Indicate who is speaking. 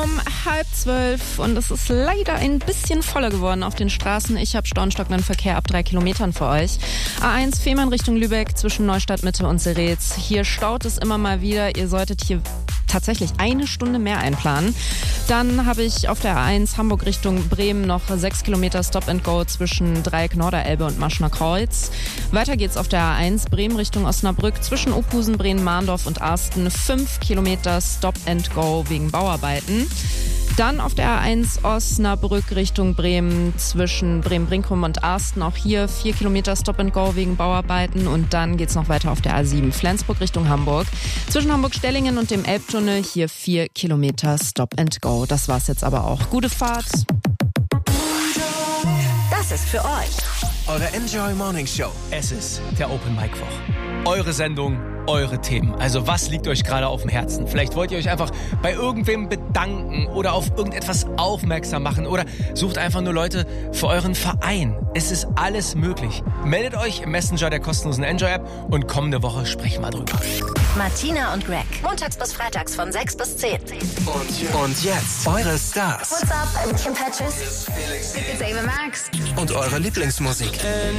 Speaker 1: Um 11:30 und es ist leider ein bisschen voller geworden auf den Straßen. Ich habe staunstockenden Verkehr ab 3 Kilometern für euch. A1 Fehmarn Richtung Lübeck zwischen Neustadt Mitte und Seretz. Hier staut es immer mal wieder. Ihr solltet hier tatsächlich eine Stunde mehr einplanen. Dann habe ich auf der A1 Hamburg Richtung Bremen noch 6 Kilometer Stop and Go zwischen Dreieck Norderelbe und Maschner Kreuz. Weiter geht's auf der A1 Bremen Richtung Osnabrück zwischen Ophusen, Bremen, Mahndorf und Arsten 5 Kilometer Stop and Go wegen Bauarbeiten. Dann auf der A1 Osnabrück Richtung Bremen zwischen Bremen-Brinkum und Arsten. Auch hier 4 Kilometer Stop and Go wegen Bauarbeiten. Und dann geht's noch weiter auf der A7 Flensburg Richtung Hamburg. Zwischen Hamburg-Stellingen und dem Elbtunnel hier 4 Kilometer Stop and Go. Das war's jetzt aber auch. Gute Fahrt.
Speaker 2: Das ist für euch
Speaker 3: Eure Enjoy Morning Show.
Speaker 4: Es ist der Open Mic Woche. Eure Sendung, eure Themen. Also was liegt euch gerade auf dem Herzen? Vielleicht wollt ihr euch einfach bei irgendwem bedanken oder auf irgendetwas aufmerksam machen oder sucht einfach nur Leute für euren Verein. Es ist alles möglich. Meldet euch im Messenger der kostenlosen Enjoy-App und kommende Woche sprechen wir drüber.
Speaker 2: Martina und Greg. Montags bis freitags von 6 bis 10.
Speaker 3: Und jetzt eure Stars
Speaker 5: What's up? I'm Kim Petras. It's Ava Max.
Speaker 3: und eure Lieblingsmusik.